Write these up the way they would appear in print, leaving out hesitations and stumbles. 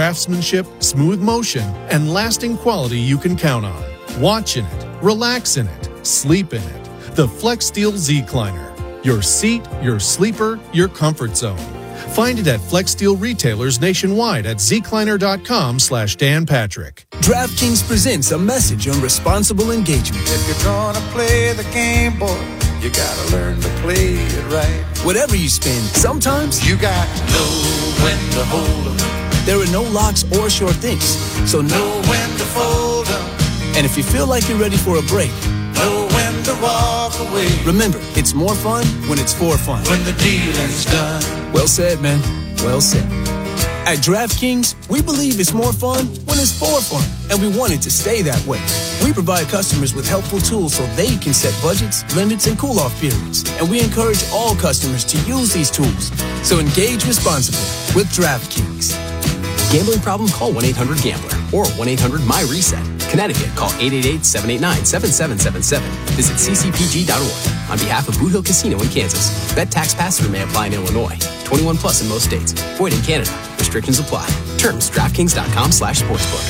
craftsmanship, smooth motion, and lasting quality you can count on. Watch in it, relax in it, sleep in it. The FlexSteel Z-Cliner. Your seat, your sleeper, your comfort zone. Find it at FlexSteel retailers nationwide at zcliner.com/Dan Patrick. DraftKings presents a message on responsible engagement. If you're gonna play the game, boy, you gotta learn to play it right. Whatever you spend, sometimes you got to know when to hold 'em. There are no locks or sure things, so know when to fold 'em. And if you feel like you're ready for a break, know when to walk away. Remember, it's more fun when it's for fun. When the dealing's done. Well said, man. Well said. At DraftKings, we believe it's more fun when it's for fun, and we want it to stay that way. We provide customers with helpful tools so they can set budgets, limits, and cool-off periods, and we encourage all customers to use these tools. So engage responsibly with DraftKings. Gambling problem? Call 1-800-GAMBLER or 1-800-MY-RESET. Connecticut, call 888-789-7777. Visit ccpg.org. On behalf of Boot Hill Casino in Kansas, bet tax pass-through may apply in Illinois. 21 plus in most states. Void in Canada. Restrictions apply. Terms, DraftKings.com/sportsbook.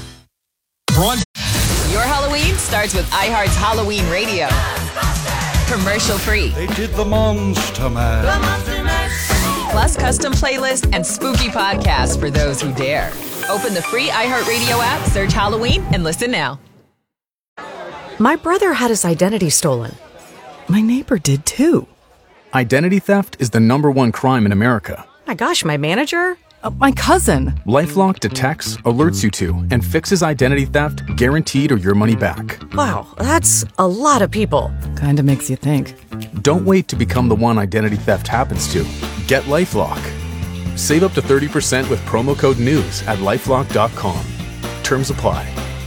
Your Halloween starts with iHeart's Halloween Radio. Commercial free. They did the Monster Mash. Plus custom playlists and spooky podcasts for those who dare. Open the free iHeartRadio app, search Halloween, and listen now. My brother had his identity stolen. My neighbor did too. Identity theft is the #1 crime in America. My gosh, my manager? My cousin. LifeLock detects, alerts you to, and fixes identity theft guaranteed or your money back. Wow, that's a lot of people. Kinda makes you think. Don't wait to become the one identity theft happens to. Get LifeLock. Save up to 30% with promo code NEWS at LifeLock.com. Terms apply.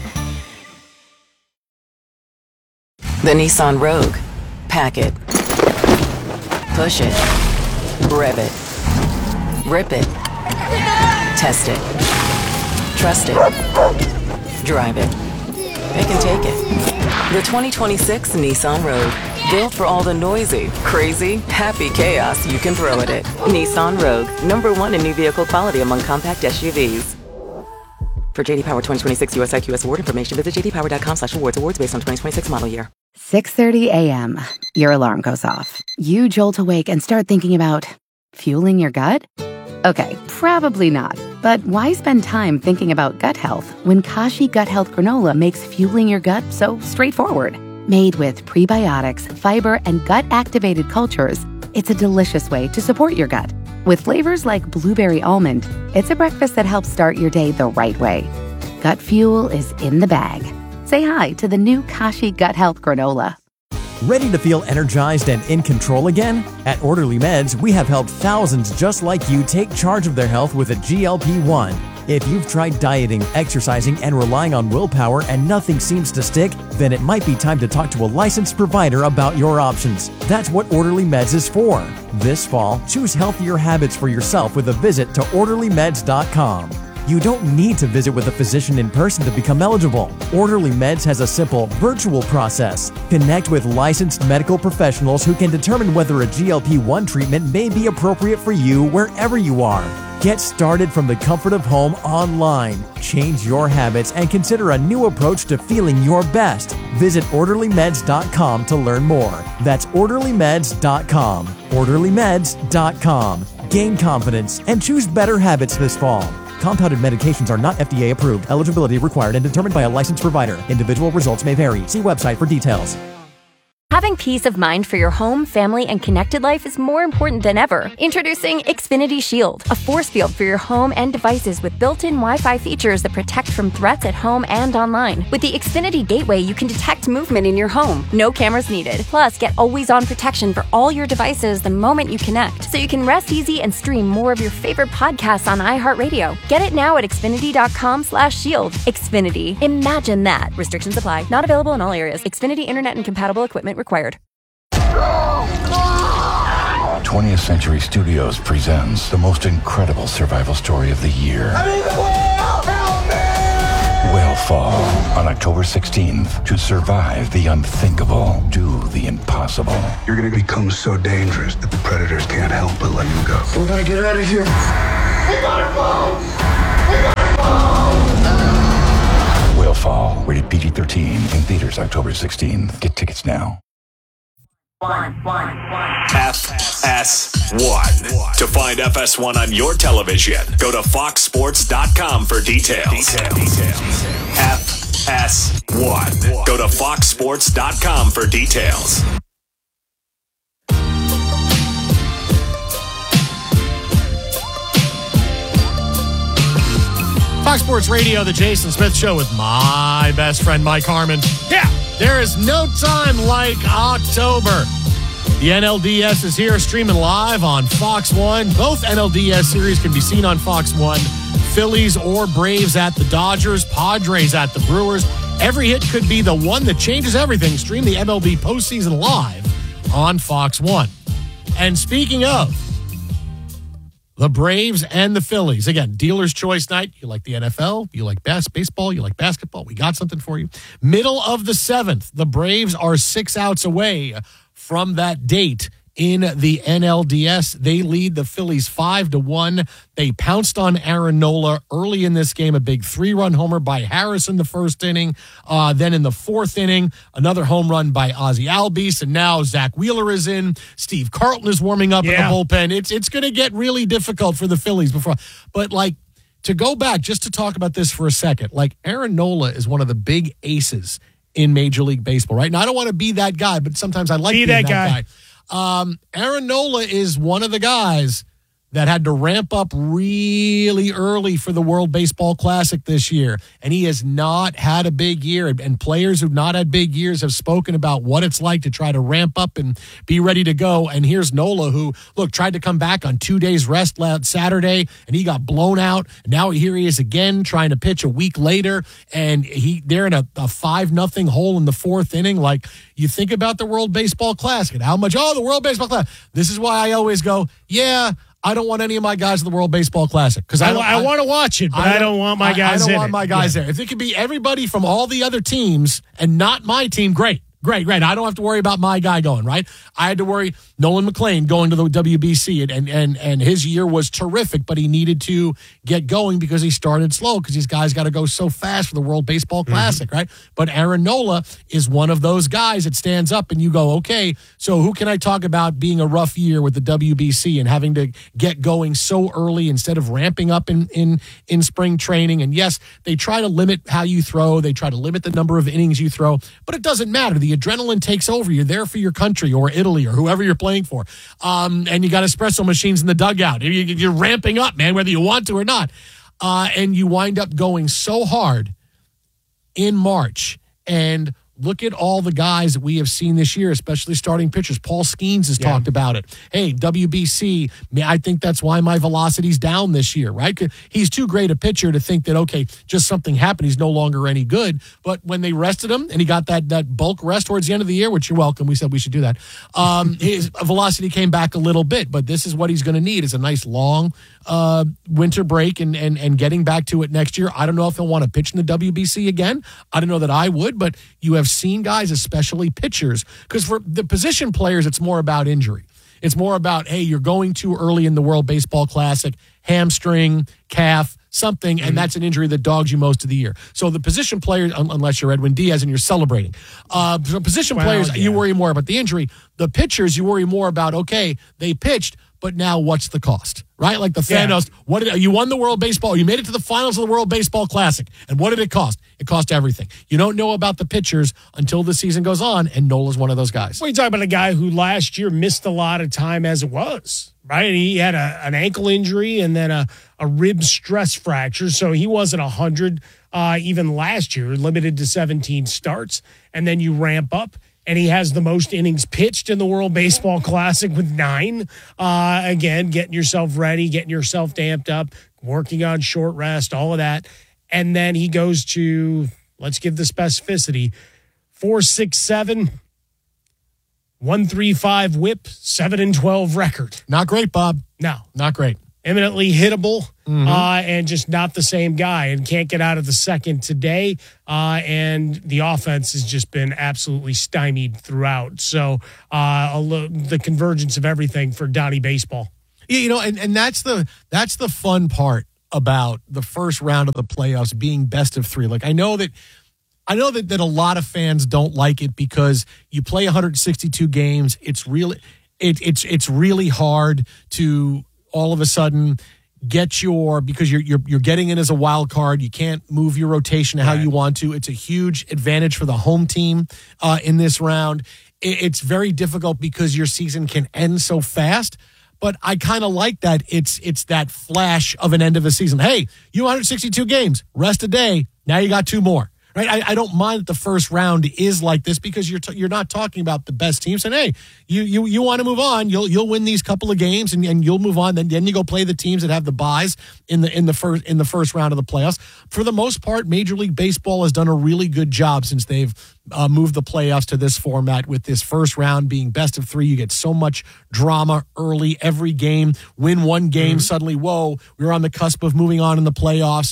The Nissan Rogue. Pack it. Push it. Rev it. Rip it. Test it. Trust it. Drive it. Pick and take it. The 2026 Nissan Rogue. Built for all the noisy, crazy, happy chaos you can throw at it. Nissan Rogue. #1 in new vehicle quality among compact SUVs. For JD Power 2026 US IQS award information, visit jdpower.com/awards. Awards based on 2026 model year. 6:30 a.m. Your alarm goes off. You jolt awake and start thinking about fueling your gut? Okay, probably not. But why spend time thinking about gut health when Kashi Gut Health Granola makes fueling your gut so straightforward? Made with prebiotics, fiber, and gut-activated cultures, it's a delicious way to support your gut. With flavors like blueberry almond, it's a breakfast that helps start your day the right way. Gut fuel is in the bag. Say hi to the new Kashi Gut Health Granola. Ready to feel energized and in control again? At Orderly Meds, we have helped thousands just like you take charge of their health with a GLP-1. If you've tried dieting, exercising, and relying on willpower and nothing seems to stick, then it might be time to talk to a licensed provider about your options. That's what Orderly Meds is for. This fall, choose healthier habits for yourself with a visit to OrderlyMeds.com. You don't need to visit with a physician in person to become eligible. Orderly Meds has a simple, virtual process. Connect with licensed medical professionals who can determine whether a GLP-1 treatment may be appropriate for you wherever you are. Get started from the comfort of home online. Change your habits and consider a new approach to feeling your best. Visit OrderlyMeds.com to learn more. That's OrderlyMeds.com. OrderlyMeds.com. Gain confidence and choose better habits this fall. Compounded medications are not FDA approved. Eligibility required and determined by a licensed provider. Individual results may vary. See website for details. Having peace of mind for your home, family, and connected life is more important than ever. Introducing Xfinity Shield, a force field for your home and devices with built-in Wi-Fi features that protect from threats at home and online. With the Xfinity Gateway, you can detect movement in your home. No cameras needed. Plus, get always-on protection for all your devices the moment you connect, so you can rest easy and stream more of your favorite podcasts on iHeartRadio. Get it now at Xfinity.com/shield. Xfinity. Imagine that. Restrictions apply. Not available in all areas. Xfinity Internet and compatible equipment required. 20th Century Studios presents the most incredible survival story of the year. Whale on October 16th. To survive the unthinkable, do the impossible. You're going to become so dangerous that the predators can't help but let you go. We gotta get out of here. We gotta go! We gotta Rated PG-13. In theaters October 16th. Get tickets now. FS1. To find FS1 on your television, go to foxsports.com for details. FS1. Go to foxsports.com for details. Fox Sports Radio, the Jason Smith Show with my best friend, Mike Harmon. Yeah, there is no time like October. The NLDS is here, streaming live on Fox 1. Both NLDS series can be seen on Fox 1. Phillies or Braves at the Dodgers, Padres at the Brewers. Every hit could be the one that changes everything. Stream the MLB postseason live on Fox 1. And speaking of the Braves and the Phillies. Again, dealer's choice night. You like the NFL, you like baseball, you like basketball. We got something for you. Middle of the 7th, the Braves are 6 outs away from that date in the NLDS. They lead the Phillies 5-1. They pounced on Aaron Nola early in this game, a big 3-run homer by Harris in the first inning. Then in the 4th inning, another home run by Ozzie Albies. And now Zach Wheeler is in. Steve Carlton is warming up in the bullpen. It's going to get really difficult for the Phillies but to go back just to talk about this for a second, Aaron Nola is one of the big aces in Major League Baseball, right? Now, I don't want to be that guy, but sometimes I like being that guy. Aaron Nola is one of the guys that had to ramp up really early for the World Baseball Classic this year. And he has not had a big year. And players who've not had big years have spoken about what it's like to try to ramp up and be ready to go. And here's Nola, who, tried to come back on 2 days rest last Saturday, and he got blown out. And now here he is again trying to pitch a week later. And they're in a 5-0 hole in the 4th inning. You think about the World Baseball Classic and how much, the World Baseball Classic. This is why I always go, I don't want any of my guys in the World Baseball Classic because I want to watch it, but I don't want my guys in it. I don't want my guys there. If it could be everybody from all the other teams and not my team, great. I don't have to worry about my guy going, right? I had to worry Nolan McLean going to the WBC, and his year was terrific, but he needed to get going because he started slow because these guys got to go so fast for the World Baseball Classic, right? But Aaron Nola is one of those guys that stands up and you go, okay, so who can I talk about being a rough year with the WBC and having to get going so early instead of ramping up in spring training? And yes, they try to limit how you throw. They try to limit the number of innings you throw, but it doesn't matter. The adrenaline takes over. You're there for your country or Italy or whoever you're playing for. And you got espresso machines in the dugout. You're ramping up, man, whether you want to or not. And you wind up going so hard in March. And look at all the guys that we have seen this year, especially starting pitchers. Paul Skeens has talked about it. Hey, WBC, I think that's why my velocity's down this year, right? He's too great a pitcher to think that, okay, just something happened. He's no longer any good. But when they rested him and he got that bulk rest towards the end of the year, which you're welcome, we said we should do that, his velocity came back a little bit. But this is what he's going to need is a nice long winter break and getting back to it next year. I don't know if he'll want to pitch in the WBC again. I don't know that I would, but you have seen guys, especially pitchers, because for the position players, it's more about injury. It's more about, hey, you're going too early in the World Baseball Classic, hamstring, calf, something, and that's an injury that dogs you most of the year. So the position players, unless you're Edwin Diaz and you're celebrating, position players, you worry more about the injury. The pitchers, you worry more about, okay, they pitched, but now what's the cost, right? Like the Thanos, you won the World Baseball, you made it to the finals of the World Baseball Classic, and what did it cost? It cost everything. You don't know about the pitchers until the season goes on, and Nola's one of those guys. Well, you're talking about a guy who last year missed a lot of time as it was, right? He had an ankle injury and then a rib stress fracture, so he wasn't 100 even last year, limited to 17 starts, and then you ramp up. And he has the most innings pitched in the World Baseball Classic with 9. Again, getting yourself ready, getting yourself damped up, working on short rest, all of that. And then he goes to, let's give the specificity, 4.67, 1.35 whip, 7-12 record. Not great, Bob. No. Not great. Eminently hittable, and just not the same guy, and can't get out of the second today. And the offense has just been absolutely stymied throughout. So the convergence of everything for Donnie Baseball. Yeah, and that's the fun part about the first round of the playoffs being best of 3. Like, I know that I know that a lot of fans don't like it because you play 162 games. It's really hard to all of a sudden get because you're getting in as a wild card. You can't move your rotation how you want to. It's a huge advantage for the home team in this round. It's very difficult because your season can end so fast. But I kind of like that. It's that flash of an end of a season. Hey, you 162 games, rest a day. Now you got 2 more. Right? I don't mind that the first round is like this because you're not talking about the best teams. And hey, you want to move on, you'll win these couple of games and you'll move on. Then you go play the teams that have the byes in the first round of the playoffs. For the most part, Major League Baseball has done a really good job since they've moved the playoffs to this format, with this first round being best of 3. You get so much drama early. Every game, win one game, suddenly, whoa, we're on the cusp of moving on in the playoffs,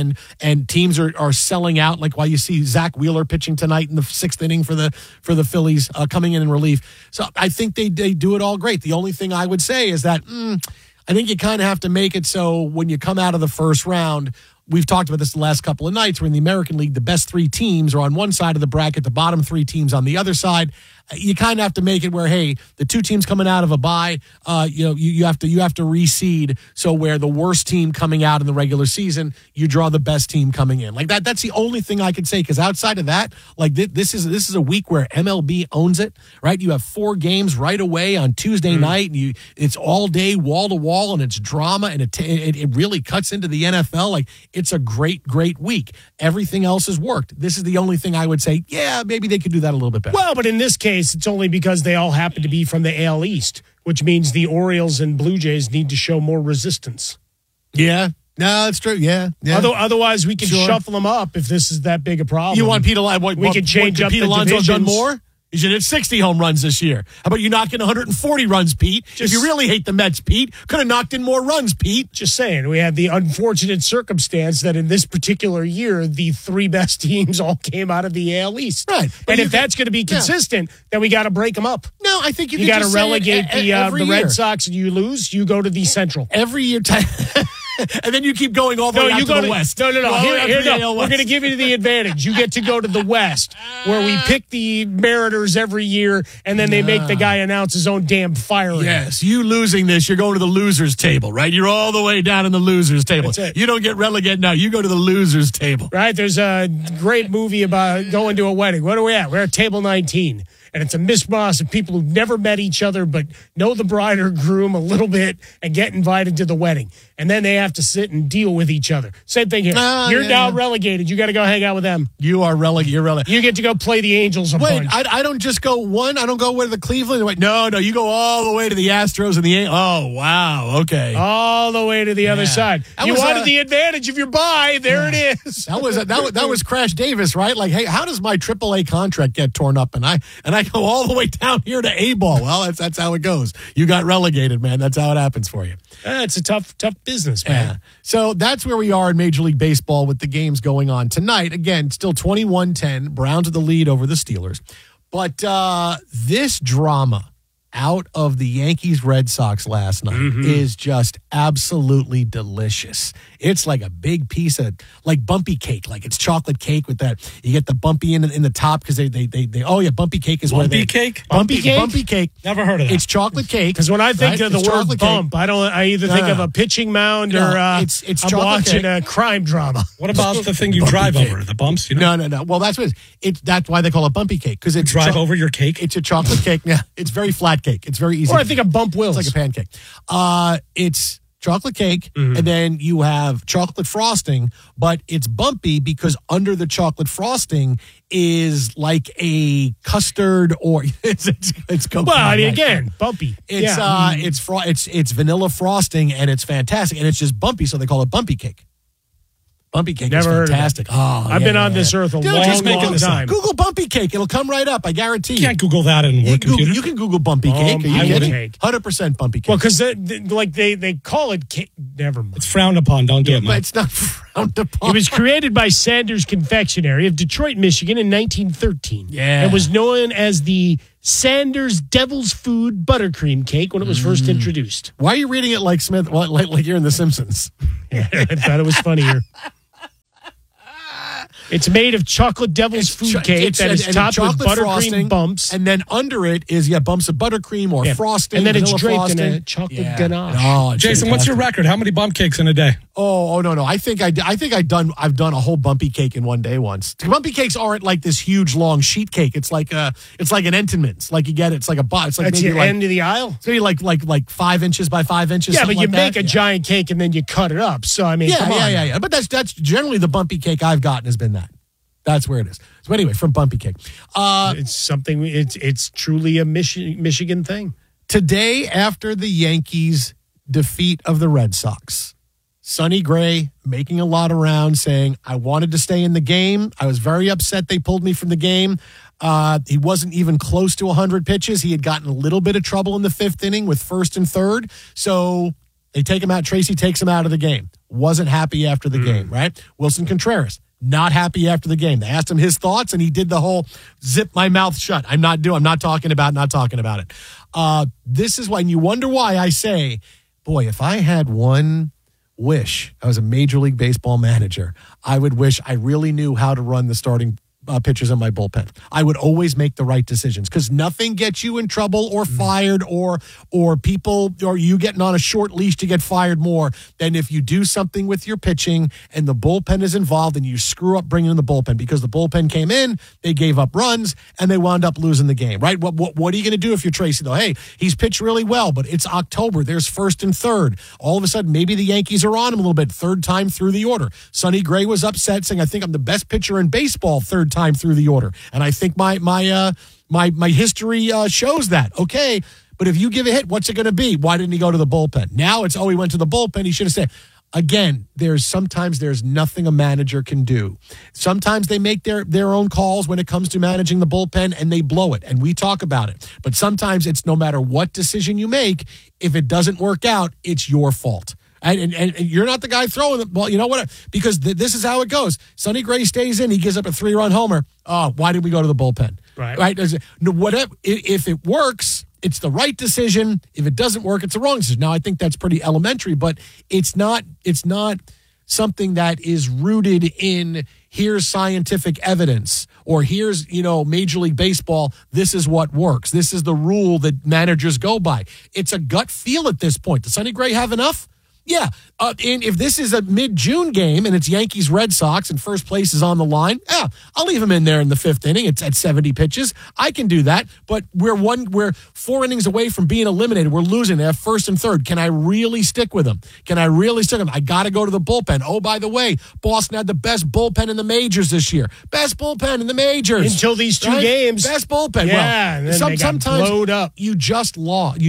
and teams are selling out. Like why you see Zach Wheeler pitching tonight in the 6th inning for the Phillies, coming in relief. So I think they do it all great. The only thing I would say is that I think you kind of have to make it so when you come out of the first round. We've talked about this the last couple of nights, where in the American League, the best 3 teams are on one side of the bracket, the bottom 3 teams on the other side. You kind of have to make it where, hey, the 2 teams coming out of a bye, you have to reseed. So where the worst team coming out in the regular season, you draw the best team coming in. Like that. That's the only thing I can say. Because outside of that, like this is a week where MLB owns it, right? You have 4 games right away on Tuesday night, and it's all day, wall to wall, and it's drama, and it really cuts into the NFL. Like it's a great week. Everything else has worked. This is the only thing I would say. Yeah, maybe they could do that a little bit better. Well, but in this case, it's only because they all happen to be from the AL East, which means the Orioles and Blue Jays need to show more resistance. Yeah. No, that's true. Yeah. Otherwise, we can shuffle them up if this is that big a problem. You want Pete Alonso? We can change up Pete the Alonso divisions. done more? You should hit 60 home runs this year. How about you knock in 140 runs, Pete? If you really hate the Mets, Pete, could have knocked in more runs, Pete. Just saying, we had the unfortunate circumstance that in this particular year, the 3 best teams all came out of the AL East. Right. And if that's going to be consistent, then we got to break them up. No, I think you got to relegate the Red Sox, and you lose, you go to the Central. Every year. And then you keep going all the way out to the West. No. Here, we're going to give you the advantage. You get to go to the West, where we pick the Mariners every year, and then they make the guy announce his own damn firing. Yes, you losing this, you're going to the losers table, right? You're all the way down in the losers table. You don't get relegated now. You go to the losers table. Right? There's a great movie about going to a wedding. What are we at? We're at table 19. And it's a mishmash of people who've never met each other but know the bride or groom a little bit and get invited to the wedding. And then they have to sit and deal with each other. Same thing here. You're now relegated. You got to go hang out with them. You are relegated. You're relegated. You get to go play the Angels a bunch. I don't just go one. I don't go with the Cleveland. Wait, no. You go all the way to the Astros and the Angels. Oh, wow. Okay. All the way to the other side. You wanted the advantage of your bye. There it is. That was Crash Davis, right? Like, hey, how does my AAA contract get torn up? And I go all the way down here to A-ball. Well, that's how it goes. You got relegated, man. That's how it happens for you. It's a tough business, man. Yeah. So that's where we are in Major League Baseball with the games going on tonight. Again, still 21-10. Browns with the lead over the Steelers. But this drama out of the Yankees-Red Sox last night is just absolutely delicious. It's like a big piece of, like, bumpy cake. Like, it's chocolate cake with that. You get the bumpy in the top because they bumpy cake is where they... Bumpy cake? Bumpy cake. Never heard of that. It's chocolate cake. Because when I think of the word bump, I either think of a pitching mound or I'm watching a crime drama. What about the thing you drive over? The bumps? No. Well, that's what that's why they call it bumpy cake. Because it's drive over your cake? It's a chocolate cake. Yeah, it's very flat cake. It's very easy. Or I think of Bump Wills. It's like a pancake. It's chocolate cake, and then you have chocolate frosting, but it's bumpy because under the chocolate frosting is like a custard or it's coconut. Well, I mean, again, bumpy. It's vanilla frosting, and it's fantastic, and it's just bumpy, so they call it bumpy cake. Bumpy cake is fantastic. I've been on this earth a long time. Google bumpy cake. It'll come right up. I guarantee you. You can't Google that in work computer. You can Google bumpy cake. Are you kidding? 100% bumpy cake. Well, because they call it cake. Never mind. It's frowned upon. Don't do it, man. But it's not frowned upon. It was created by Sanders Confectionery of Detroit, Michigan in 1913. Yeah. It was known as the Sanders Devil's Food Buttercream Cake when it was first introduced. Why are you reading it like Smith? Like you're in The Simpsons? I thought it was funnier. It's made of chocolate devil's food cake that is topped with buttercream bumps. And then under it is, bumps of buttercream or frosting. And then it's draped frosting. in a chocolate ganache. Oh, Jason, what's your record? How many bump cakes in a day? Oh, no. I think I've done a whole bumpy cake in one day once. Bumpy cakes aren't like this huge long sheet cake. It's like an Entenmann's. Like you get it. It's like a box. It's like that's maybe the end of the aisle. So you like 5 inches by 5 inches. Yeah, but you make a giant giant cake and then you cut it up. So I mean, come on. Yeah. But that's generally the bumpy cake I've gotten has been that. That's where it is. So anyway, from bumpy cake, it's something. It's truly a Michigan thing. Today, after the Yankees' defeat of the Red Sox, Sonny Gray making a lot of rounds saying, I wanted to stay in the game. I was very upset they pulled me from the game. He wasn't even close to 100 pitches. He had gotten a little bit of trouble in the 5th inning with 1st and 3rd. So they take him out. Tracy takes him out of the game. Wasn't happy after the game, right? Wilson Contreras, not happy after the game. They asked him his thoughts, and he did the whole zip my mouth shut. I'm not talking about it. This is why, and you wonder why I say, boy, if I had one wish, I was a Major League Baseball manager, I would wish I really knew how to run the starting pitchers in my bullpen. I would always make the right decisions because nothing gets you in trouble or fired or people or you getting on a short leash to get fired more than if you do something with your pitching and the bullpen is involved and you screw up bringing in the bullpen because the bullpen came in, they gave up runs and they wound up losing the game, right? What are you going to do if you're Tracy though? Hey, he's pitched really well, but it's October. There's 1st and 3rd. All of a sudden, maybe the Yankees are on him a little bit. 3rd time through the order. Sonny Gray was upset saying, I think I'm the best pitcher in baseball 3rd time through the order. And I think my history shows that. Okay, but if you give a hit, what's it going to be? Why didn't he go to the bullpen? Now it's, he went to the bullpen. He should have said, again, sometimes there's nothing a manager can do. Sometimes they make their own calls when it comes to managing the bullpen and they blow it. And we talk about it. But sometimes it's no matter what decision you make, if it doesn't work out, it's your fault. And you're not the guy throwing the ball. You know what? Because this is how it goes. Sonny Gray stays in. He gives up a 3-run homer. Oh, why did we go to the bullpen? Right. Whatever. If it works, it's the right decision. If it doesn't work, it's the wrong decision. Now, I think that's pretty elementary, but it's not something that is rooted in here's scientific evidence or here's, Major League Baseball. This is what works. This is the rule that managers go by. It's a gut feel at this point. Does Sonny Gray have enough? Yeah, and if this is a mid-June game and it's Yankees-Red Sox and first place is on the line, I'll leave him in there in the 5th inning. It's at 70 pitches. I can do that, but we're 4 innings away from being eliminated. We're losing. They have 1st and 3rd. Can I really stick with him? I got to go to the bullpen. Oh, by the way, Boston had the best bullpen in the majors this year. Best bullpen in the majors. Until these 2 games. Best bullpen. Yeah, and then sometimes they got blowed up. You just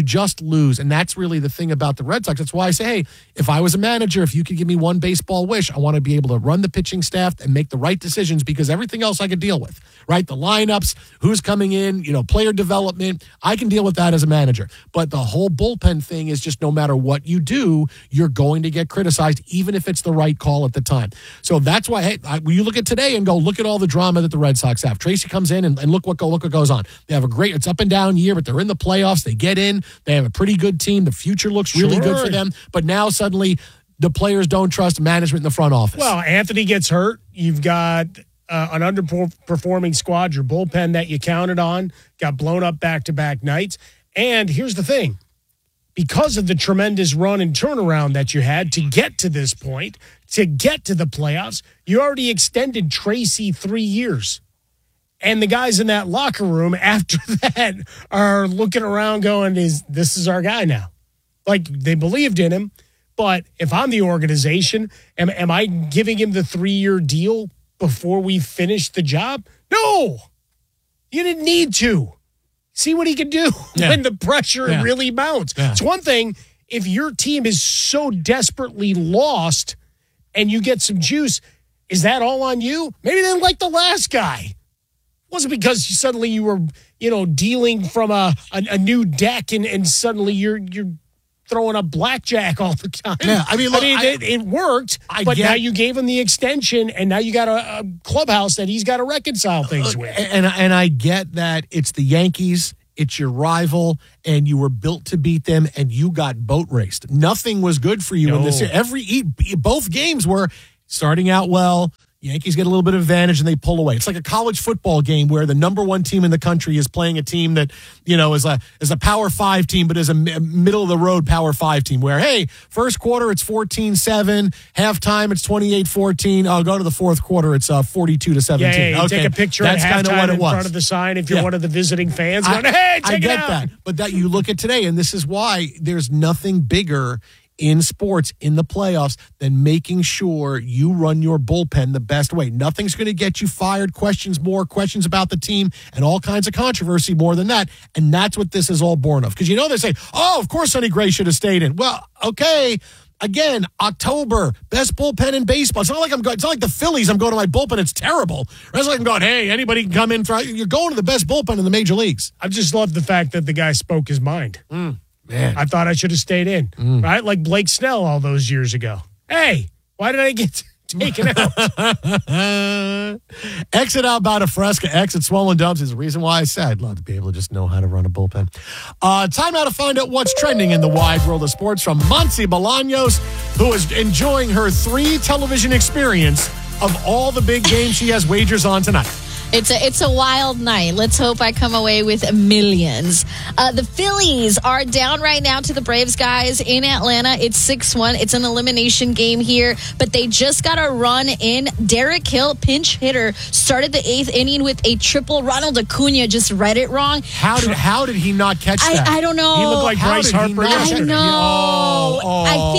lose, and that's really the thing about the Red Sox. That's why I say, hey, if I was a manager, if you could give me one baseball wish, I want to be able to run the pitching staff and make the right decisions because everything else I could deal with, right? The lineups, who's coming in, player development, I can deal with that as a manager. But the whole bullpen thing is just no matter what you do, you're going to get criticized, even if it's the right call at the time. So that's why, hey, you look at today and go, look at all the drama that the Red Sox have. Tracy comes in and look what goes on. They have it's up and down year, but they're in the playoffs. They get in. They have a pretty good team. The future looks really good for them. But now suddenly the players don't trust management in the front office. Well, Anthony gets hurt. You've got an underperforming squad. Your bullpen that you counted on got blown up back-to-back nights. And here's the thing. Because of the tremendous run and turnaround that you had to get to this point, to get to the playoffs, you already extended Tracy 3 years. And the guys in that locker room after that are looking around going, this is our guy now. Like, they believed in him. But if I'm the organization, am I giving him the 3-year deal before we finish the job? No, you didn't need to. See what he can do when the pressure really mounts. Yeah. It's one thing if your team is so desperately lost and you get some juice. Is that all on you? Maybe they didn't like the last guy. It wasn't because suddenly you were, dealing from a new deck and suddenly you're throwing up blackjack all the time. Yeah, it worked, but now you gave him the extension, and now you got a clubhouse that he's got to reconcile things with. And I get that it's the Yankees, it's your rival, and you were built to beat them, and you got boat raced. Nothing was good for you in this year. Both games were starting out well. Yankees get a little bit of advantage and they pull away. It's like a college football game where the number one team in the country is playing a team that, is a Power 5 team, but is a middle-of-the-road Power 5 team where, hey, first quarter it's 14-7, halftime it's 28-14. I'll go to the fourth quarter, it's 42-17. Yeah, you take a picture That's at kind of halftime what it in was. front of the sign if you're one of the visiting fans going, hey, I take it get out. that. But that you look at today, and this is why there's nothing bigger in sports in the playoffs than making sure you run your bullpen the best way. Nothing's going to get you fired. Questions about the team and all kinds of controversy more than that. And that's what this is all born of. Because they say, oh, of course Sonny Gray should have stayed in. Well, okay. Again, October, best bullpen in baseball. It's not like the Phillies. I'm going to my bullpen. It's terrible. It's like I'm going, hey, anybody can come in. You're going to the best bullpen in the major leagues. I just love the fact that the guy spoke his mind. Man. I thought I should have stayed in, right? Like Blake Snell all those years ago. Hey, why did I get taken out? Exit out Bada Fresca, exit Swollen Dubs is the reason why I said I'd love to be able to just know how to run a bullpen. Time now to find out what's trending in the wide world of sports from Monse Bolaños, who is enjoying her 3 television experience of all the big games she has wagers on tonight. It's a wild night. Let's hope I come away with millions. The Phillies are down right now to the Braves, guys, in Atlanta. It's 6-1. It's an elimination game here, but they just got a run in. Derek Hill, pinch hitter, started the 8th inning with a triple. Ronald Acuna just read it wrong. How did he not catch that? I don't know. He looked like Bryce Harper yesterday. I know. I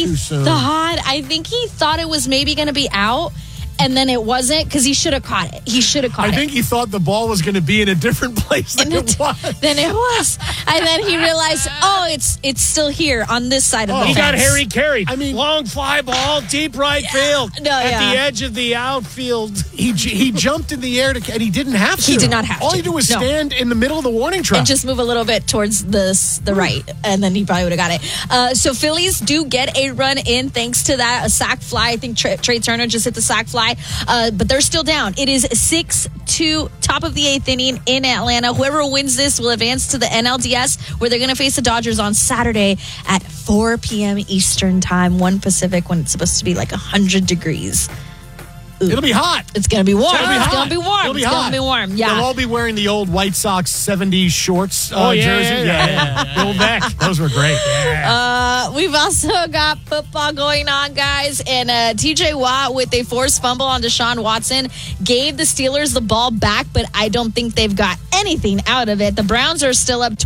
think he thought it was maybe going to be out. And then it wasn't because he should have caught it. I think he thought the ball was going to be in a different place than it was. Then it was. And then he realized, it's still here on this side of the fence. He got Harry carried. Long fly ball, deep right field. At the edge of the outfield. He jumped in the air and he didn't have to. He did not have to. All he did was stand in the middle of the warning track. And just move a little bit towards the right. And then he probably would have got it. So Phillies do get a run in thanks to that. A sac fly. I think Trey Turner just hit the sac fly. But they're still down. It is 6-2, top of the 8th inning in Atlanta. Whoever wins this will advance to the NLDS, where they're going to face the Dodgers on Saturday at 4 p.m. Eastern time, 1 Pacific, when it's supposed to be like 100 degrees. Ooh. It'll be hot. It's going to be warm. It's going to be warm. It'll be it's hot. going to be warm. Yeah. They'll all be wearing the old White Sox 70s shorts jerseys. Yeah. Old back. Those were great. Yeah. We've also got football going on, guys. And TJ Watt with a forced fumble on Deshaun Watson gave the Steelers the ball back, but I don't think they've got anything out of it. The Browns are still up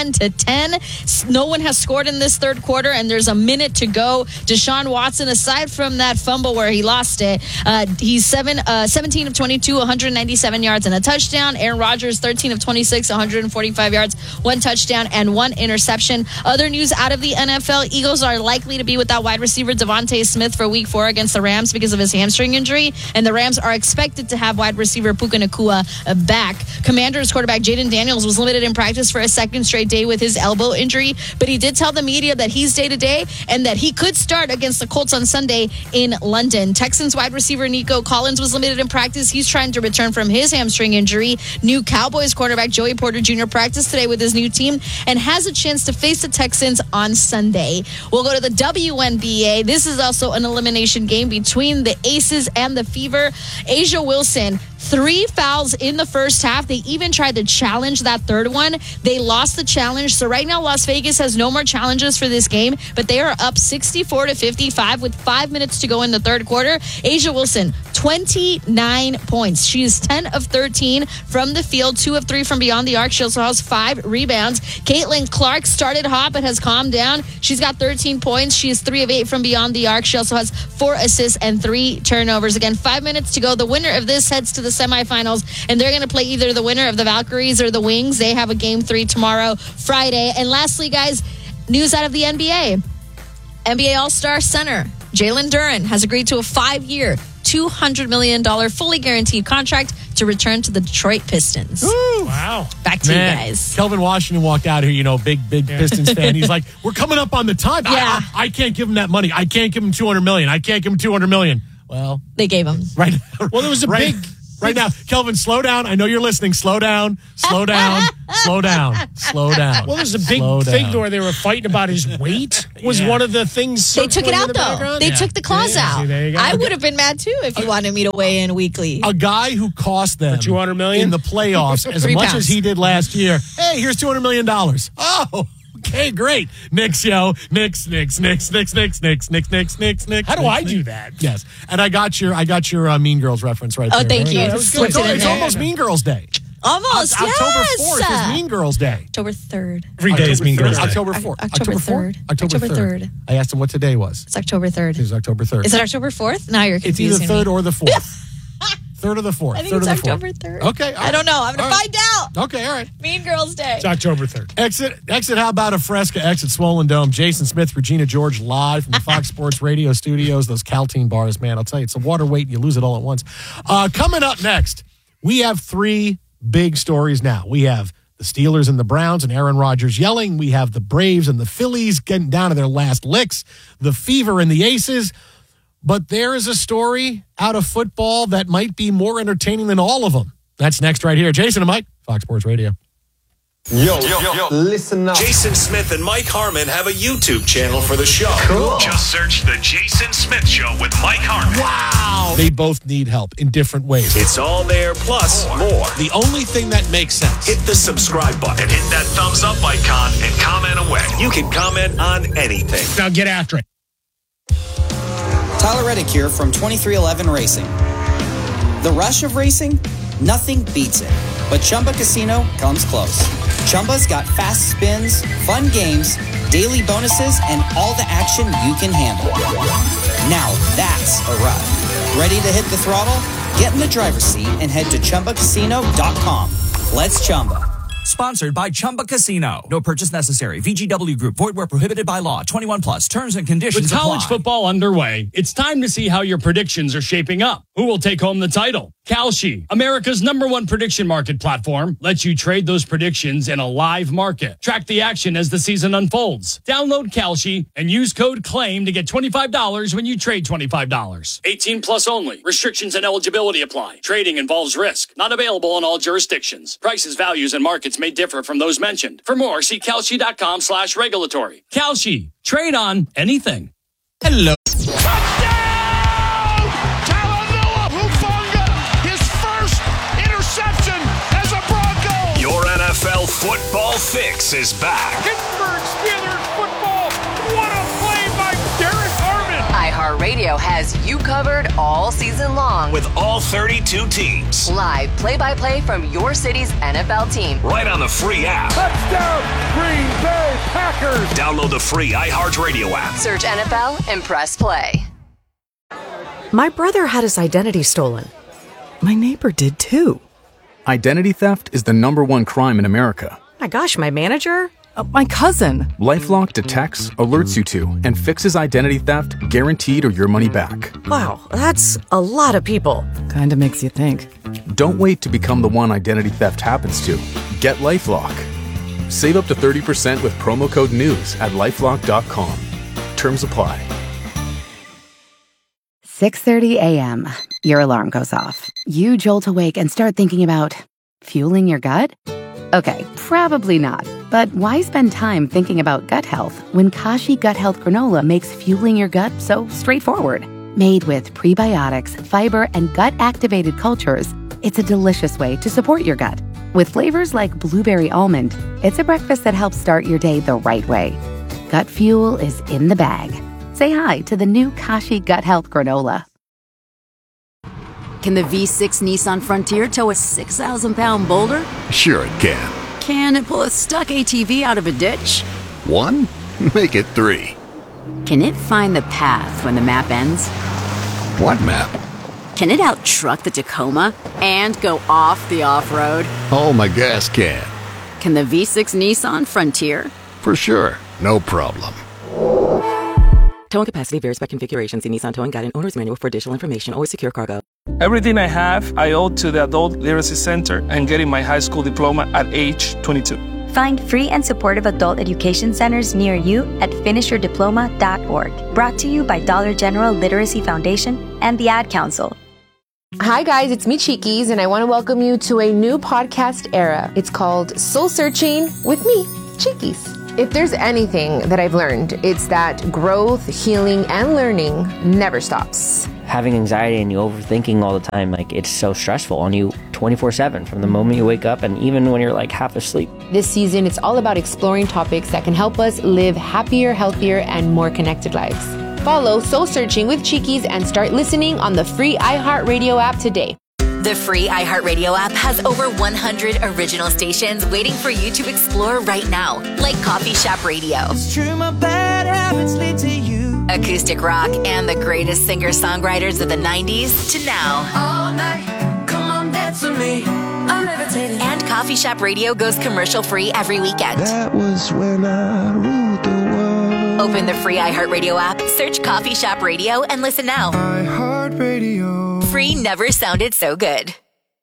21-10. No one has scored in this third quarter, and there's a minute to go. Deshaun Watson, aside from that fumble where he lost it, he's 17 of 22, 197 yards and a touchdown. Aaron Rodgers, 13 of 26, 145 yards, 1 touchdown and 1 interception. Other news out of the NFL, Eagles are likely to be without wide receiver Devontae Smith for week 4 against the Rams because of his hamstring injury, and the Rams are expected to have wide receiver Puka Nacua back. Commanders quarterback Jaden Daniels was limited in practice for a second straight day with his elbow injury, but he did tell the media that he's day-to-day and that he could start against the Colts on Sunday in London. Texans wide receiver Nico Collins was limited in practice. He's trying to return from his hamstring injury. New Cowboys quarterback Joey Porter Jr. practiced today with his new team and has a chance to face the Texans on Sunday. We'll go to the WNBA. This is also an elimination game between the Aces and the Fever. Asia Wilson, 3 fouls in the first half. They even tried to challenge that third one. They lost the challenge. So right now, Las Vegas has no more challenges for this game, but they are up 64-55 with 5 minutes to go in the third quarter. Asia Wilson, 29 points. She is 10 of 13 from the field, 2 of 3 from beyond the arc. She also has 5 rebounds. Caitlin Clark started hot but has calmed down. She's got 13 points. She is 3 of 8 from beyond the arc. She also has 4 assists and 3 turnovers. Again, 5 minutes to go. The winner of this heads to the semifinals, and they're going to play either the winner of the Valkyries or the Wings. They have a game 3 tomorrow, Friday. And lastly, guys, news out of the NBA. NBA All-Star center Jalen Duren has agreed to a 5-year, $200 million fully guaranteed contract to return to the Detroit Pistons. Ooh. Wow. Back to you guys. Kelvin Washington walked out here, big Pistons fan. He's like, we're coming up on the time. Yeah. I can't give him that money. I can't give him $200 million. I can't give him $200 million. Well, they gave him. Right. Well, there was a big Right now, Kelvin, slow down. I know you're listening. Slow down. Slow down. Slow down. Slow down. Well, there's a big thing where they were fighting about his weight. Was one of the things They took it out, though. background? They took the clause out. There you go. I would have been mad, too, if you wanted me to weigh in weekly. A guy who cost them $200 million in the playoffs as 3 much pounds. as he did last year. Hey, here's $200 million. Oh, okay, great. Knicks, yo. Knicks. How do I do that? Yes. And I got your Mean Girls reference right there. Oh, thank you. Right? Just slipped it in It's there. almost Mean Girls Day. Almost, October yes. 4th is Mean Girls Day. October 3rd. Every day is Mean Girls Day. October 4th. October 3rd. October 3rd. I asked him what today was. It's October 3rd. It was October 3rd. Is it October 4th? Now you're It's confusing either 3rd me. or the 4th. 3rd or the 4th. I think 3rd it's or the 4th. October 3rd. Okay. I don't know. I'm going to find out. Okay, all right. Mean Girls Day. It's October 3rd. Exit. How about a Fresca? Exit Swollen Dome. Jason Smith, Regina George, live from the Fox Sports Radio studios. Those Caltine bars, man. I'll tell you, it's a water weight. You lose it all at once. Coming up next, we have 3 big stories now. We have the Steelers and the Browns and Aaron Rodgers yelling. We have the Braves and the Phillies getting down to their last licks. The Fever and the Aces. But there is a story out of football that might be more entertaining than all of them. That's next right here. Jason and Mike, Fox Sports Radio. Yo, listen up. Jason Smith and Mike Harmon have a YouTube channel for the show. Cool. Just search The Jason Smith Show with Mike Harmon. Wow. They both need help in different ways. It's all there, plus more. The only thing that makes sense. Hit the subscribe button, hit that thumbs up icon, and comment away. You can comment on anything. Now get after it. Tyler Reddick here from 2311 Racing. The rush of racing? Nothing beats it. But Chumba Casino comes close. Chumba's got fast spins, fun games, daily bonuses, and all the action you can handle. Now that's a ride. Ready to hit the throttle? Get in the driver's seat and head to ChumbaCasino.com. Let's Chumba. Sponsored by Chumba Casino. No purchase necessary. VGW Group. Void where prohibited by law. 21 plus. Terms and conditions With college apply. football underway, it's time to see how your predictions are shaping up. Who will take home the title? Kalshi, America's #1 prediction market platform, lets you trade those predictions in a live market. Track the action as the season unfolds. Download Kalshi and use code CLAIM to get $25 when you trade $25. 18 plus only. Restrictions and eligibility apply. Trading involves risk. Not available in all jurisdictions. Prices, values, and markets may differ from those mentioned. For more, see Kalshi.com/regulatory. Kalshi. Trade on anything. Hello. Your NFL football fix is back. Pittsburgh Steelers football. What a play by Derek Harmon. iHeartRadio has you covered all season long. With all 32 teams. Live play-by-play from your city's NFL team. Right on the free app. Touchdown, Green Bay Packers. Download the free iHeartRadio app. Search NFL and press play. My brother had his identity stolen. My neighbor did too. Identity theft is the #1 crime in America. My gosh, my manager? My cousin. LifeLock detects, alerts you to, and fixes identity theft guaranteed or your money back. Wow, that's a lot of people. Kinda makes you think. Don't wait to become the one identity theft happens to. Get LifeLock. Save up to 30% with promo code NEWS at LifeLock.com. Terms apply. 6:30 a.m. Your alarm goes off. You jolt awake and start thinking about fueling your gut? Okay, probably not. But why spend time thinking about gut health when Kashi Gut Health Granola makes fueling your gut so straightforward? Made with prebiotics, fiber, and gut-activated cultures, it's a delicious way to support your gut. With flavors like blueberry almond, it's a breakfast that helps start your day the right way. Gut fuel is in the bag. Say hi to the new Kashi Gut Health Granola. Can the V6 Nissan Frontier tow a 6,000-pound boulder? Sure it can. Can it pull a stuck ATV out of a ditch? 1? Make it 3. Can it find the path when the map ends? What map? Can it out-truck the Tacoma and go off the off-road? Oh, my gas can. Can the V6 Nissan Frontier? For sure. No problem. Towing capacity varies by configuration. See Nissan Towing Guide and Owner's Manual for additional information. Always secure cargo. Everything I have, I owe to the Adult Literacy Center and getting my high school diploma at age 22. Find free and supportive adult education centers near you at finishyourdiploma.org. Brought to you by Dollar General Literacy Foundation and the Ad Council. Hi guys, it's me Cheekies, and I want to welcome you to a new podcast era. It's called Soul Searching with me, Cheekies. If there's anything that I've learned, it's that growth, healing, and learning never stops. Having anxiety and you overthinking all the time, like it's so stressful on you 24/7 from the moment you wake up and even when you're like half asleep. This season, it's all about exploring topics that can help us live happier, healthier, and more connected lives. Follow Soul Searching with Cheekies and start listening on the free iHeartRadio app today. The free iHeartRadio app has over 100 original stations waiting for you to explore right now, like Coffee Shop Radio, It's true, my bad habits lead to you. acoustic rock, and the greatest singer-songwriters of the 90s to now. All night, come on, dance with me. I'm levitating. And Coffee Shop Radio goes commercial-free every weekend. That was when I ruled the world. Open the free iHeartRadio app, search Coffee Shop Radio, and listen now. iHeartRadio. Free never sounded so good.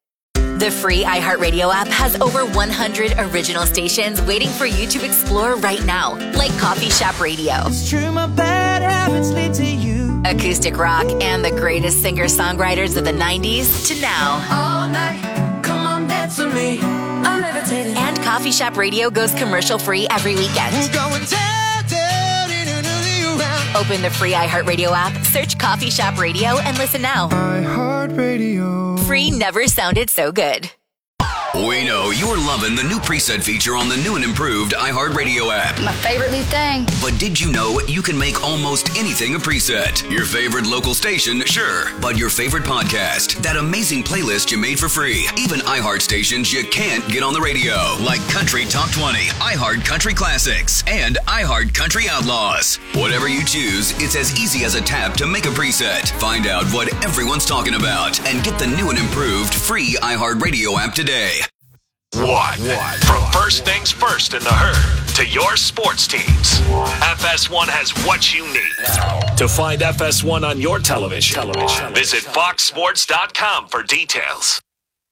The free iHeartRadio app has over 100 original stations waiting for you to explore right now, like Coffee Shop Radio, It's true, my bad habits lead to you. acoustic rock, and the greatest singer-songwriters of the 90s to now. All night, come on, dance with me. I'm levitating. And Coffee Shop Radio goes commercial-free every weekend. We're going down, down, in another round. Open the free iHeartRadio app, search Coffee Shop Radio, and listen now. iHeartRadio. Free never sounded so good. We know you're loving the new preset feature on the new and improved iHeartRadio app. My favorite new thing. But did you know you can make almost anything a preset? Your favorite local station, sure. But your favorite podcast, that amazing playlist you made for free. Even iHeart stations you can't get on the radio, like Country Top 20, iHeart Country Classics, and iHeart Country Outlaws. Whatever you choose, it's as easy as a tap to make a preset. Find out what everyone's talking about and get the new and improved free iHeartRadio app today. What? From first things first in the herd to your sports teams, FS1 has what you need. To find FS1 on your television, visit foxsports.com for details.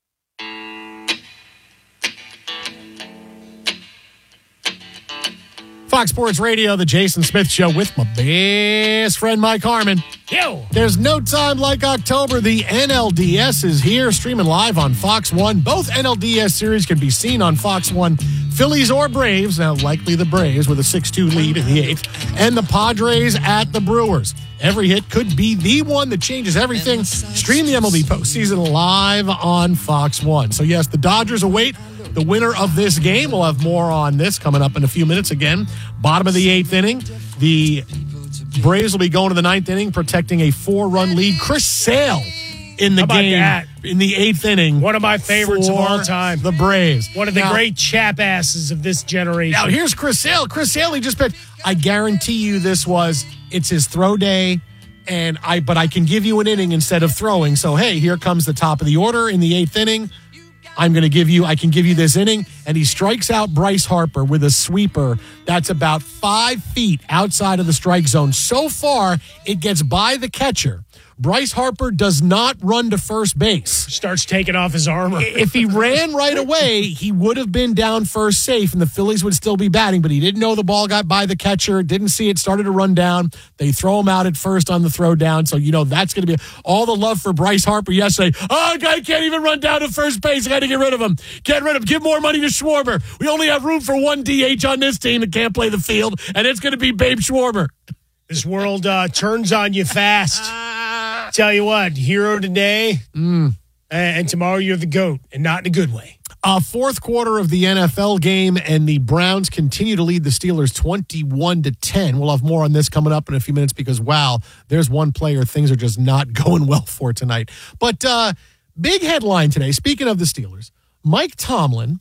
Fox Sports Radio, the Jason Smith Show with my best friend Mike Harmon. Yo. There's no time like October. The NLDS is here, streaming live on Fox 1. Both NLDS series can be seen on Fox 1. Phillies or Braves, now likely the Braves with a 6-2 lead in the 8th, and the Padres at the Brewers. Every hit could be the one that changes everything. Stream the MLB postseason live on Fox 1. So yes, the Dodgers await the winner of this game. We'll have more on this coming up in a few minutes. Again, bottom of the 8th inning. The Braves will be going to the 9th inning, protecting a 4-run lead. Chris Sale in the game in the 8th inning. One of my favorites of all time. The Braves. One of the great chap asses of this generation. Now, here's Chris Sale. Chris Sale, he just pitched. I guarantee you it's his throw day, but I can give you an inning instead of throwing. So, hey, here comes the top of the order in the 8th inning. I can give you this inning. And he strikes out Bryce Harper with a sweeper that's about 5 feet outside of the strike zone. So far, it gets by the catcher. Bryce Harper does not run to first base. Starts taking off his armor. If he ran right away, he would have been down first safe, and the Phillies would still be batting, but he didn't know the ball got by the catcher, didn't see it, started to run down. They throw him out at first on the throw down, so that's going to be all the love for Bryce Harper yesterday. Oh, guy can't even run down to first base. I got to get rid of him. Get rid of him. Give more money to Schwarber. We only have room for one DH on this team that can't play the field, and it's going to be Babe Schwarber. This world turns on you fast. Tell you what, hero today, and tomorrow you're the GOAT, and not in a good way. Fourth quarter of the NFL game, and the Browns continue to lead the Steelers 21-10. We'll have more on this coming up in a few minutes because, wow, there's one player things are just not going well for tonight. But big headline today, speaking of the Steelers, Mike Tomlin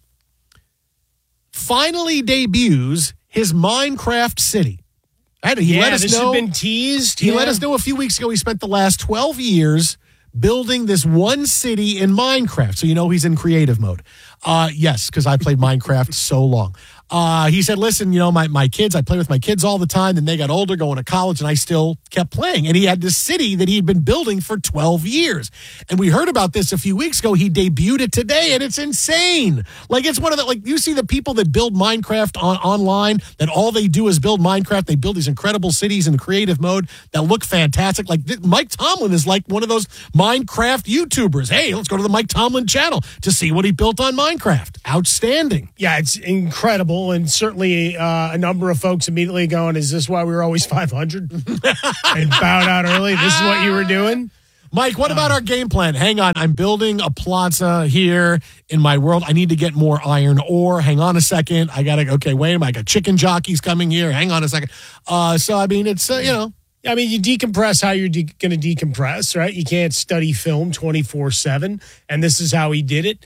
finally debuts his Minecraft City. He let us know. Has been teased. He let us know a few weeks ago he spent the last 12 years building this one city in Minecraft. So he's in creative mode. Yes, because I played Minecraft so long. He said, listen, my kids, I play with my kids all the time, and they got older going to college, and I still kept playing. And he had this city that he had been building for 12 years. And we heard about this a few weeks ago. He debuted it today, and it's insane. Like, it's one of the, like, you see the people that build Minecraft online, that all they do is build Minecraft. They build these incredible cities in creative mode that look fantastic. Like, Mike Tomlin is like one of those Minecraft YouTubers. Hey, let's go to the Mike Tomlin channel to see what he built on Minecraft. Outstanding. Yeah, it's incredible. And certainly a number of folks immediately going, is this why we were always 500? And bowed out early? This is what you were doing? Mike, what about our game plan? Hang on. I'm building a plaza here in my world. I need to get more iron ore. Hang on a second. I got I got chicken jockeys coming here. Hang on a second. So, I mean, it's, you decompress how you're going to decompress, right? You can't study film 24/7, and this is how he did it.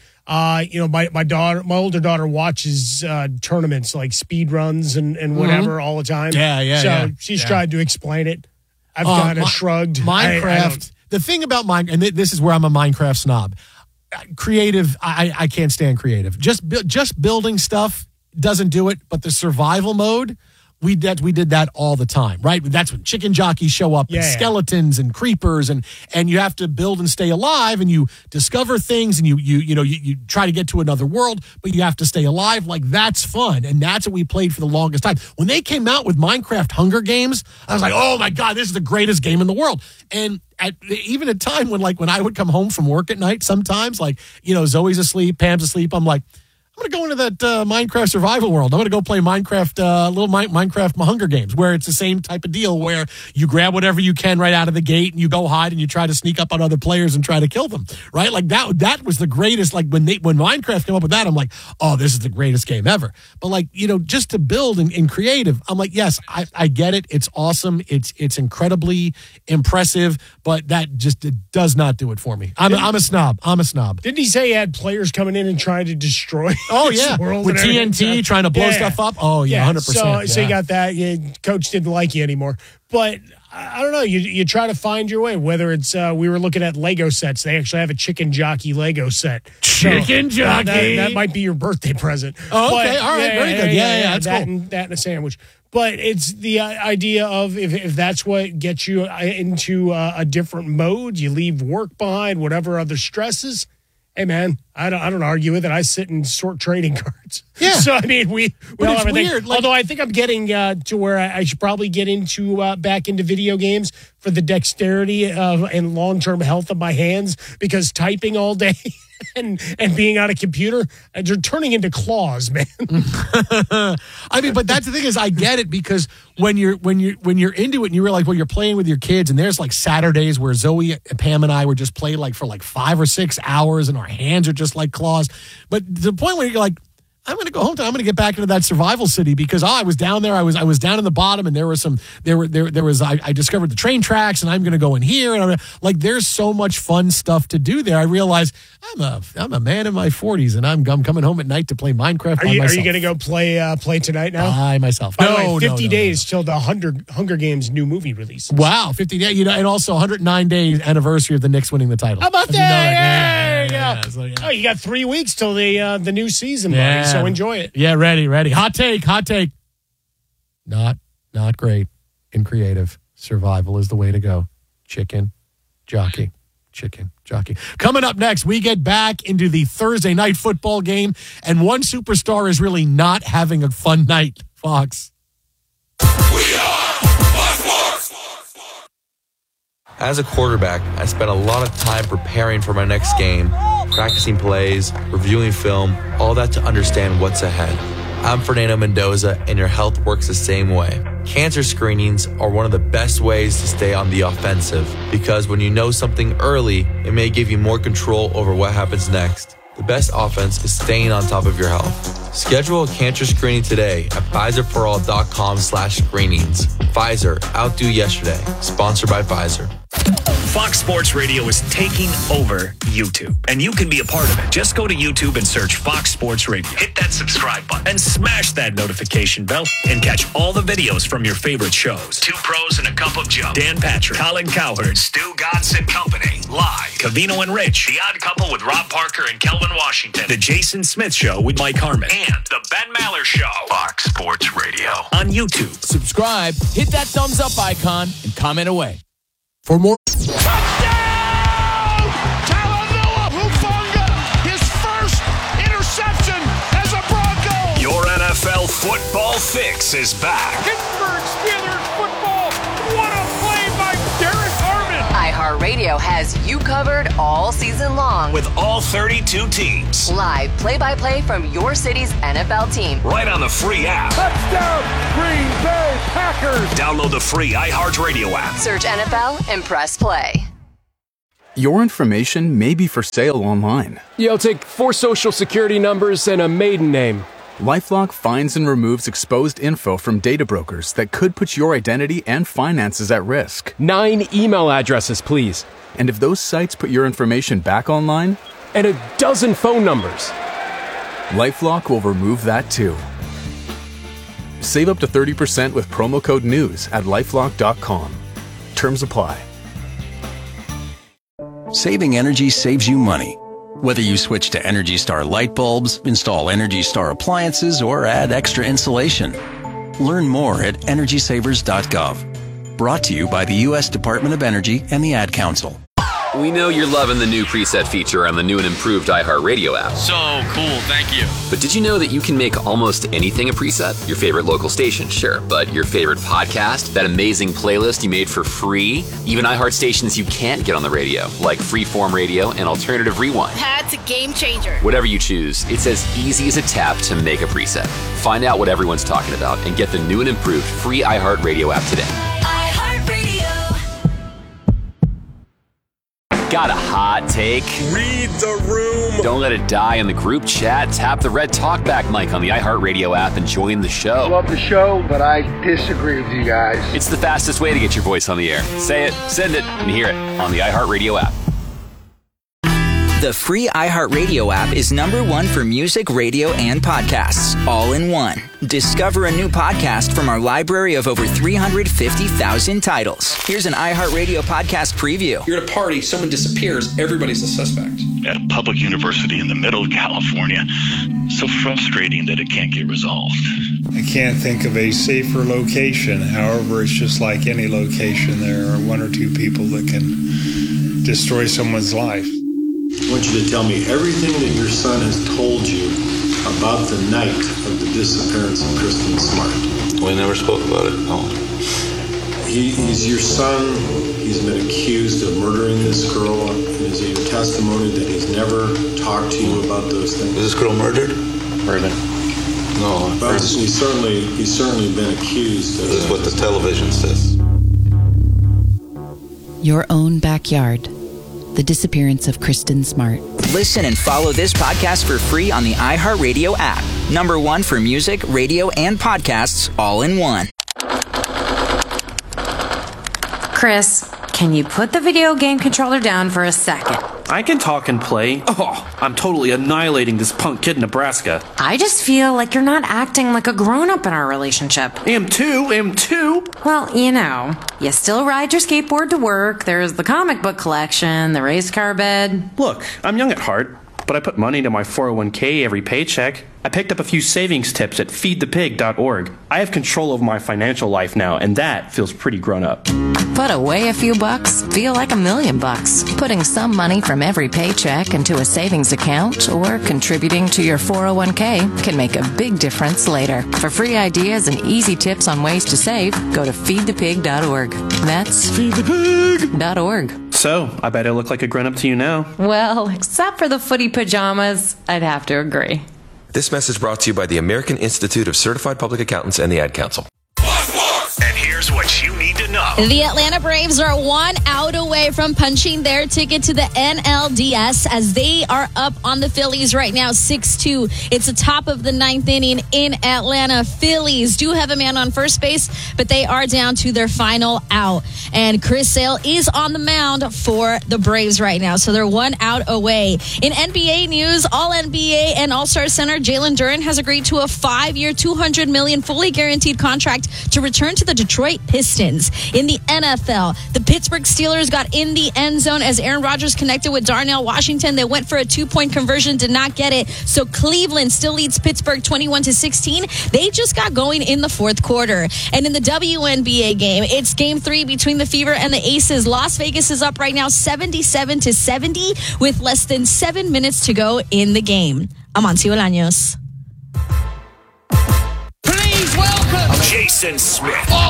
My older daughter watches tournaments like speed runs and whatever all the time. So she's tried to explain it. I've kind of shrugged. Minecraft. The thing about Minecraft, and this is where I'm a Minecraft snob. Creative, I can't stand creative. Just building stuff doesn't do it, but the survival mode, we did that all the time, right? That's when chicken jockeys show up, and skeletons and creepers, and you have to build and stay alive, and you discover things, and you try to get to another world, but you have to stay alive. Like, that's fun, and that's what we played for the longest time. When they came out with Minecraft Hunger Games, I was like, oh my God, this is the greatest game in the world. And even at time when I would come home from work at night, sometimes Zoe's asleep, Pam's asleep, I'm like, I'm going to go into that Minecraft survival world. I'm going to go play Minecraft, Minecraft Hunger Games, where it's the same type of deal where you grab whatever you can right out of the gate and you go hide and you try to sneak up on other players and try to kill them, right? Like that was the greatest. Like when Minecraft came up with that, I'm like, oh, this is the greatest game ever. But just to build in creative, I'm like, yes, I get it. It's awesome. It's incredibly impressive, but that just does not do it for me. I'm a snob. Didn't he say he had players coming in and trying to destroy? Oh, yeah. With TNT trying to blow stuff up. Oh, yeah, 100%. So you got that. Coach didn't like you anymore. But I don't know. You try to find your way, whether it's we were looking at Lego sets. They actually have a chicken jockey Lego set. Chicken jockey. That might be your birthday present. Oh, okay. All right. Very good. Yeah, that's that cool. And that and a sandwich. But it's the idea of if that's what gets you into a different mode, you leave work behind, whatever other stresses. Hey, man, I don't argue with it. I sit and sort trading cards. Yeah. So, I mean, we all have everything. Weird. Although I think I'm getting to where I should probably get back into video games for the dexterity and long-term health of my hands, because typing all day and being on a computer, they're turning into claws, man. I mean, but that's the thing is I get it, because when you're into it and you realize, well, you're playing with your kids, and there's like Saturdays where Zoe, Pam, and I would just play for 5 or 6 hours, and our hands are just like claws. But to the point where you're like, I'm going to go home. I'm going to get back into that survival city, because I was down there. I was down in the bottom, and there was I discovered the train tracks, and I'm going to go in here, and there's so much fun stuff to do there. I realize I'm a man in my 40s, and I'm coming home at night to play Minecraft by myself. Are you going to go play tonight now? By myself. By the way, 50 days till the Hunger Games new movie release. Wow, 50 days. And also 109 days anniversary of the Knicks winning the title. How about that? Yeah. So, yeah. Oh, you got 3 weeks till the new season, buddy. So enjoy it. Yeah, ready. Hot take. Not great in creative. Survival is the way to go. Chicken jockey. Coming up next, we get back into the Thursday night football game, and one superstar is really not having a fun night. Fox. As a quarterback, I spent a lot of time preparing for my next game, practicing plays, reviewing film, all that to understand what's ahead. I'm Fernando Mendoza, and your health works the same way. Cancer screenings are one of the best ways to stay on the offensive, because when you know something early, it may give you more control over what happens next. The best offense is staying on top of your health. Schedule a cancer screening today at PfizerForAll.com/screenings. Pfizer, outdo yesterday. Sponsored by Pfizer. Fox Sports Radio is taking over YouTube, and you can be a part of it. Just go to YouTube and search Fox Sports Radio. Hit that subscribe button and smash that notification bell and catch all the videos from your favorite shows. Two Pros and a Cup of Joe. Dan Patrick, Colin Cowherd, Stu Godson Company. Live. Covino and Rich. The Odd Couple with Rob Parker and Kelvin Washington. The Jason Smith Show with Mike Harmon. And The Ben Maller Show. Fox Sports Radio on YouTube. Subscribe, hit that thumbs up icon, and comment away. For more. Touchdown! Talanoa Hufanga, his first interception as a Bronco. Your NFL football fix is back. Pittsburgh Steelers football. What a play by Derek Harmon. iHeartRadio has you covered all season long. With all 32 teams. Live play-by-play from your city's NFL team. Right on the free app. Touchdown, Green Bay Packers. Download the free iHeartRadio app. Search NFL and press play. Your information may be for sale online. Yeah, I'll take 4 social security numbers and a maiden name. LifeLock finds and removes exposed info from data brokers that could put your identity and finances at risk. 9 email addresses, please. And if those sites put your information back online? And a dozen phone numbers. LifeLock will remove that too. Save up to 30% with promo code NEWS at LifeLock.com. Terms apply. Saving energy saves you money. Whether you switch to Energy Star light bulbs, install Energy Star appliances, or add extra insulation. Learn more at EnergySavers.gov. Brought to you by the U.S. Department of Energy and the Ad Council. We know you're loving the new preset feature on the new and improved iHeartRadio app. So cool, thank you. But did you know that you can make almost anything a preset? Your favorite local station, sure, but your favorite podcast, that amazing playlist you made for free, even iHeart stations you can't get on the radio, like Freeform Radio and Alternative Rewind. That's a game changer. Whatever you choose, it's as easy as a tap to make a preset. Find out what everyone's talking about and get the new and improved free iHeartRadio app today. Got a hot take? Read the room. Don't let it die in the group chat. Tap the red talkback mic on the iHeartRadio app and join the show. Love the show, but I disagree with you guys. It's the fastest way to get your voice on the air. Say it, send it, and hear it on the iHeartRadio app. The free iHeartRadio app is #1 for music, radio, and podcasts, all in one. Discover a new podcast from our library of over 350,000 titles. Here's an iHeartRadio podcast preview. You're at a party, someone disappears, everybody's a suspect. At a public university in the middle of California. So frustrating that it can't get resolved. I can't think of a safer location. However, it's just like any location. There are 1 or 2 people that can destroy someone's life. I want you to tell me everything that your son has told you about the night of the disappearance of Kristen Smart. We never spoke about it, no. He's your son. He's been accused of murdering this girl. And is it your testimony that he's never talked to you about those things? Was this girl murdered? Murdered. No. But he's certainly been accused of This is what the television says. Your own backyard. The disappearance of Kristen Smart. Listen and follow this podcast for free on the iHeartRadio app. #1 for music, radio, and podcasts, all in one. Chris, can you put the video game controller down for a second? I can talk and play. Oh, I'm totally annihilating this punk kid in Nebraska. I just feel like you're not acting like a grown-up in our relationship. Am too. Well, you still ride your skateboard to work. There's the comic book collection, the race car bed. Look, I'm young at heart, but I put money into my 401k every paycheck. I picked up a few savings tips at feedthepig.org. I have control over my financial life now, and that feels pretty grown up. Put away a few bucks, feel like $1 million. Putting some money from every paycheck into a savings account or contributing to your 401k can make a big difference later. For free ideas and easy tips on ways to save, go to feedthepig.org. That's feedthepig.org. So, I bet I look like a grown-up to you now. Well, except for the footy pajamas, I'd have to agree. This message brought to you by the American Institute of Certified Public Accountants and the Ad Council. And here's what you need to know. The Atlanta Braves are 1 out away from punching their ticket to the NLDS as they are up on the Phillies right now, 6-2. It's the top of the 9th inning in Atlanta. Phillies do have a man on first base, but they are down to their final out. And Chris Sale is on the mound for the Braves right now, so they're 1 out away. In NBA news, All-NBA and All-Star center Jalen Duren has agreed to a 5-year, $200 million fully guaranteed contract to return to the Detroit Pistons. In the NFL, the Pittsburgh Steelers got in the end zone as Aaron Rodgers connected with Darnell Washington. They went for a 2-point conversion, did not get it. So Cleveland still leads Pittsburgh 21-16. They just got going in the fourth quarter. And in the WNBA game, it's game 3 between the Fever and the Aces. Las Vegas is up right now 77-70 with less than 7 minutes to go in the game. Amancio Bolaños. Please welcome Jason Smith.